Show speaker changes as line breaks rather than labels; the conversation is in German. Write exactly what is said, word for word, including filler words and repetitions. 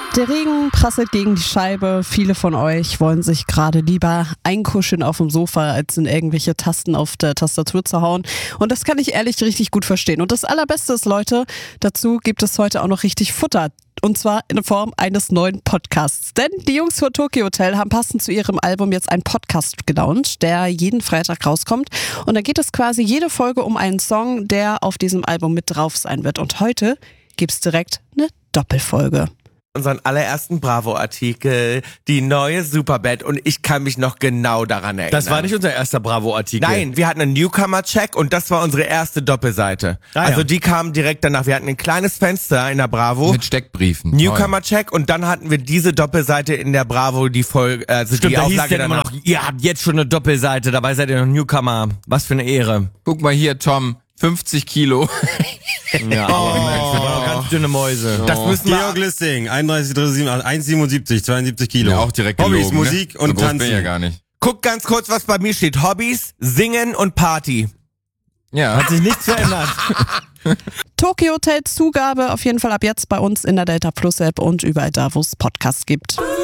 Der Regen prasselt gegen die Scheibe. Viele von euch wollen sich gerade lieber einkuscheln auf dem Sofa, als in irgendwelche Tasten auf der Tastatur zu hauen. Und das kann ich ehrlich richtig gut verstehen. Und das Allerbeste ist, Leute, dazu gibt es heute auch noch richtig Futter. Und zwar in Form eines neuen Podcasts. Denn die Jungs von Tokio Hotel haben passend zu ihrem Album jetzt einen Podcast gelauncht, der jeden Freitag rauskommt. Und da geht es quasi jede Folge um einen Song, der auf diesem Album mit drauf sein wird. Und heute gibt's direkt eine Doppelfolge.
Unseren allerersten Bravo-Artikel, die neue Superband, und ich kann mich noch genau daran erinnern.
Das war nicht unser erster Bravo-Artikel.
Nein, wir hatten einen Newcomer-Check und das war unsere erste Doppelseite.
Ah,
also
ja.
die kam direkt danach. Wir hatten ein kleines Fenster in der Bravo.
Mit Steckbriefen.
Newcomer-Check und dann hatten wir diese Doppelseite in der Bravo, die Folge, also
Stimmt,
die
da hieß
Auflage
denn immer
danach.
noch, ihr habt jetzt schon eine Doppelseite, dabei seid ihr noch Newcomer. Was für eine Ehre.
Guck mal hier, Tom, fünfzig Kilo.
Ja, oh. Wir waren auch ganz dünne Mäuse.
Das müssen wir
Georg Lissing, einunddreißig Komma eins siebenundsiebzig, zweiundsiebzig Kilo.
Ja, auch direkt
Hobbys,
gelogen,
Musik
ne?
und
so groß
Tanzen.
bin ich ja gar nicht.
Guck ganz kurz, was bei mir steht. Hobbys, Singen und Party.
Ja.
Hat sich nichts verändert.
Tokio Hotel Zugabe auf jeden Fall ab jetzt bei uns in der Delta Plus App und überall da, wo es Podcasts gibt.